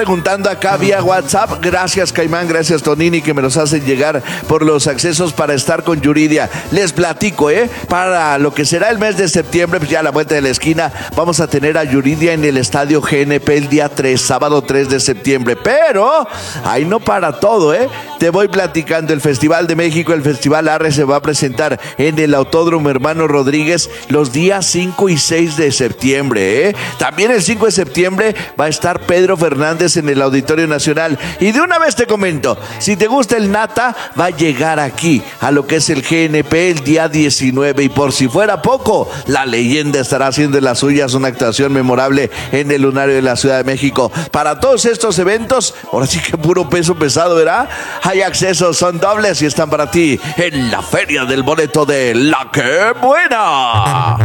Preguntando acá vía WhatsApp. Gracias, Caimán, gracias, Tonini, que me los hacen llegar por los accesos para estar con Yuridia. Les platico, para lo que será el mes de septiembre, pues ya a la vuelta de la esquina, vamos a tener a Yuridia en el estadio GNP el día 3, sábado 3 de septiembre. Pero ahí no para todo, Te voy platicando. El Festival de México, el Festival Arre, se va a presentar en el Autódromo Hermano Rodríguez los días 5 y 6 de septiembre, También el 5 de septiembre va a estar Pedro Fernández en el Auditorio Nacional. Y de una vez te comento, si te gusta el Nata, va a llegar aquí a lo que es el GNP el día 19. Y por si fuera poco, la leyenda estará haciendo de las suyas, una actuación memorable en el Lunario de la Ciudad de México. Para todos estos eventos, ahora sí que puro peso pesado, ¿verdad? Hay accesos, son dobles y están para ti en la Feria del Boleto de La Que Buena.